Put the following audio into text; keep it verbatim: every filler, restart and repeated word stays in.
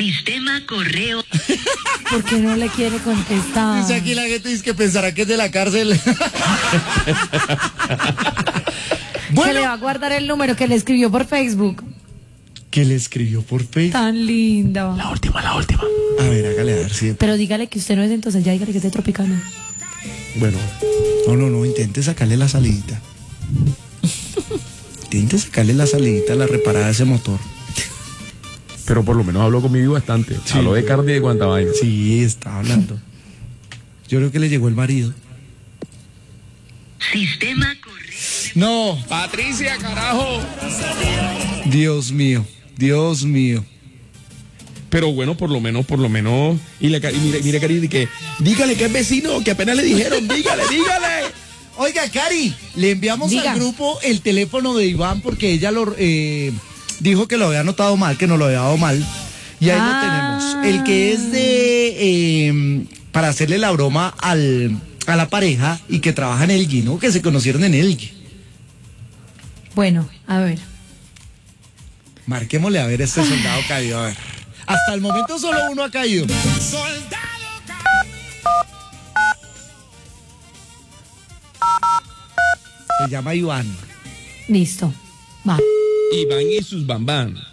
Sistema correo. ¿Por qué no le quiere contestar? Dice aquí la gente dice que pensará que es de la cárcel. Bueno. Que le va a guardar el número que le escribió por Facebook. Que le escribió por Facebook. Tan lindo. La última, la última. A ver, hágale a ver si. Pero dígale que usted no es, entonces ya dígale que es de Tropicana. Bueno. No, no, no, intente sacarle la salidita. Intente sacarle la salidita a la reparada de ese motor. Pero por lo menos habló conmigo bastante. Sí. Habló de carne y de cuánta vaina. Sí, está hablando. Yo creo que le llegó el marido. Sistema correo. No. Patricia, carajo. Dios mío, Dios mío. Pero bueno, por lo menos, por lo menos. Y, le, y mire, mire, Cari, que dígale que es vecino, que apenas le dijeron, dígale, dígale. Oiga, Cari, le enviamos Diga. al grupo el teléfono de Iván porque ella lo eh, dijo que lo había anotado mal, que no lo había dado mal. Y ahí Ah. lo tenemos. El que es de eh, para hacerle la broma al, a la pareja y que trabaja en Elgin, ¿no? Que se conocieron en Elgin. Bueno, a ver. Marquémosle a ver este soldado caído, a ver. Hasta el momento solo uno ha caído. Se llama Iván. Listo. Va. Iván y sus bambán.